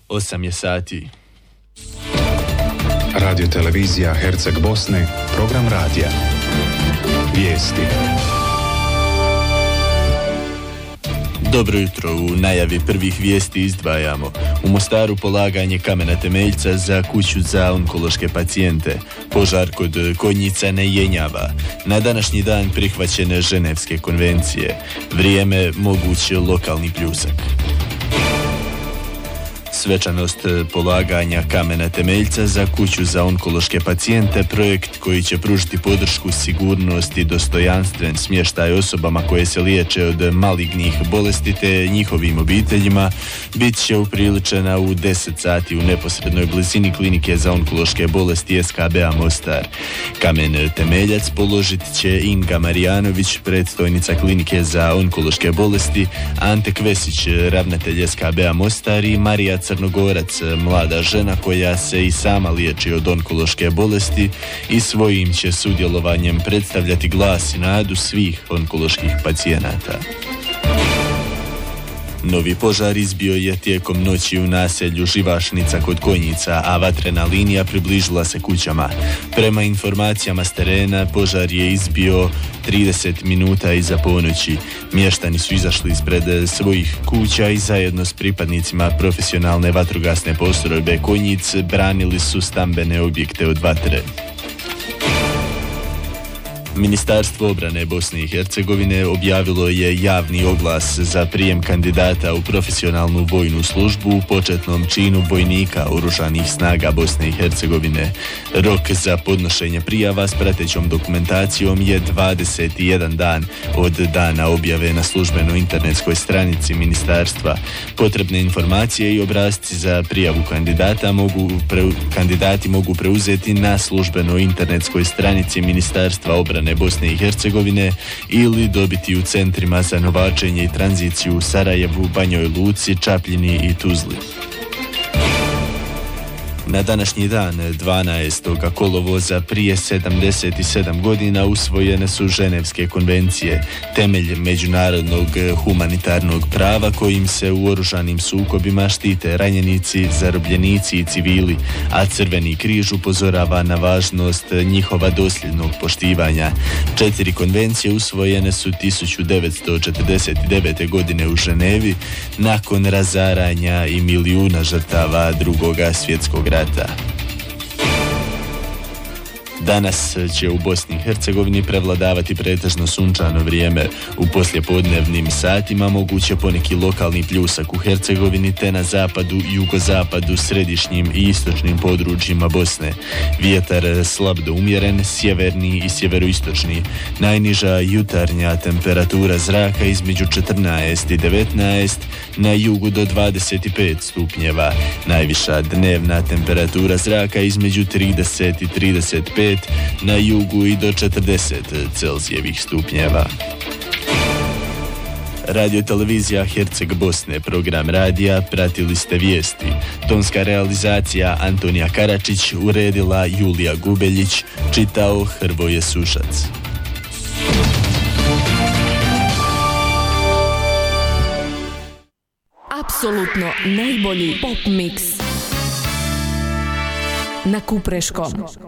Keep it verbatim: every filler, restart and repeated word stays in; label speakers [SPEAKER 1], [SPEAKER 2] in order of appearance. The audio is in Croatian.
[SPEAKER 1] osam je sati.
[SPEAKER 2] Radio televizija Herceg Bosne, program radija. Vijesti.
[SPEAKER 1] Dobro jutro, u najavi prvih vijesti izdvajamo. U Mostaru polaganje kamena temeljca za kuću za onkološke pacijente. Požar kod Konjica ne jenjava. Na današnji dan prihvaćene Ženevske konvencije. Vrijeme moguć lokalni pljusak. Svečanost polaganja kamena temeljca za kuću za onkološke pacijente, projekt koji će pružiti podršku sigurnosti i dostojanstven smještaj osobama koje se liječe od malignih bolesti te njihovim obiteljima, bit će upriličena u deset sati u neposrednoj blizini klinike za onkološke bolesti S K B-a Mostar. Kamen temeljac položit će Inga Marijanović, predstojnica klinike za onkološke bolesti, Ante Kvesić, ravnatelj S K B-a Mostar i Marija Crnogorac, mlada žena koja se i sama liječi od onkološke bolesti i svojim će sudjelovanjem predstavljati glas i nadu svih onkoloških pacijenata. Novi požar izbio je tijekom noći u naselju Živašnica kod Konjica, a vatrena linija približila se kućama. Prema informacijama s terena, požar je izbio trideset minuta iza ponoći. Mještani su izašli ispred svojih kuća i zajedno s pripadnicima profesionalne vatrogasne postrojbe Konjic branili su stambene objekte od vatre. Ministarstvo obrane Bosne i Hercegovine objavilo je javni oglas za prijem kandidata u profesionalnu vojnu službu u početnom činu vojnika Oružanih snaga Bosne i Hercegovine. Rok za podnošenje prijava s pratećom dokumentacijom je dvadeset jedan dan od dana objave na službenoj internetskoj stranici ministarstva. Potrebne informacije i obrasci za prijavu kandidata mogu pre, kandidati mogu preuzeti na službenoj internetskoj stranici Ministarstva obrane Bosne i Hercegovine ili dobiti u centrima za novačenje i tranziciju u Sarajevu, Banjoj Luci, Čapljini i Tuzli. Na današnji dan, dvanaestog kolovoza prije sedamdeset sedam godina, usvojene su Ženevske konvencije, temelj međunarodnog humanitarnog prava kojim se u oružanim sukobima štite ranjenici, zarobljenici i civili, a Crveni križ upozorava na važnost njihova dosljednog poštivanja. Četiri konvencije usvojene su tisuću devetsto četrdeset devete. godine u Ženevi nakon razaranja i milijuna žrtava Drugoga svjetskog rata. Danas će u Bosni i Hercegovini prevladavati pretežno sunčano vrijeme. U poslijepodnevnim satima moguće poneki lokalni pljusak u Hercegovini te na zapadu, jugozapadu, središnjim i istočnim područjima Bosne. Vjetar slab do umjeren, sjeverni i sjeveroistočni. Najniža jutarnja temperatura zraka između četrnaest i devetnaest, na jugu do dvadeset pet stupnjeva. Najviša dnevna temperatura zraka između trideset i trideset pet, na jugu i do četrdeset Celzijevih stupnjeva. Radio televizija Herceg Bosne, program radija, pratili ste vijesti. Tonska realizacija Antonija Karačić, uredila Julija Gubeljić, čitao Hrvoje Sušac.
[SPEAKER 3] Apsolutno najbolji pop mix na Kupreškom.